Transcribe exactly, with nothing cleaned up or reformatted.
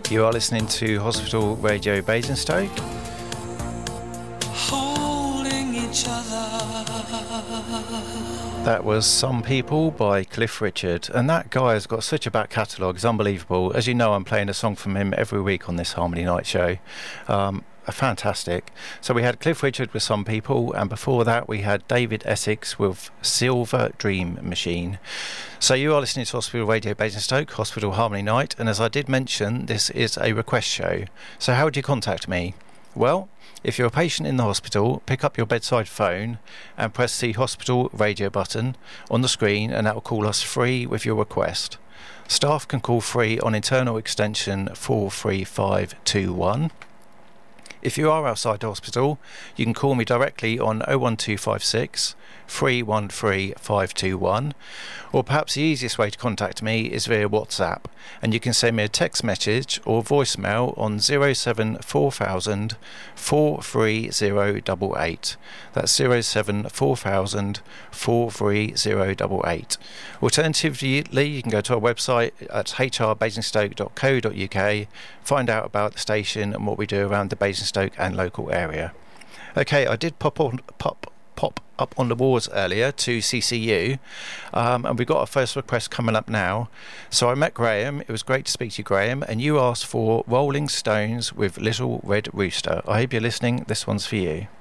You are listening to Hospital Radio Basingstoke. Holding each other. That was Some People by Cliff Richard, and that guy has got such a back catalogue, it's unbelievable. As you know, I'm playing a song from him every week on this Harmony Night show. Um, fantastic. So we had Cliff Richard with Some People, and before that we had David Essex with Silver Dream Machine. So you are listening to Hospital Radio Basingstoke, Hospital Harmony Night, and as I did mention, this is a request show. So how would you contact me? Well, if you're a patient in the hospital, pick up your bedside phone and press the hospital radio button on the screen, and that will call us free with your request. Staff can call free on internal extension four three five two one. If you are outside the hospital, you can call me directly on oh one two five six, three one three, five two one, or perhaps the easiest way to contact me is via WhatsApp, and you can send me a text message or voicemail on zero seven four thousand, four three zero eight eight. That's zero seven four thousand, four three zero eight eight. Alternatively, you can go to our website at h r basingstoke dot co dot u k, find out about the station and what we do around the Basingstoke and local area. Okay, I did pop on pop pop up on the wards earlier to C C U, um, and we've got our first request coming up now. So I met Graham. It was great to speak to you, Graham, and you asked for Rolling Stones with Little Red Rooster. I hope you're listening. This one's for you.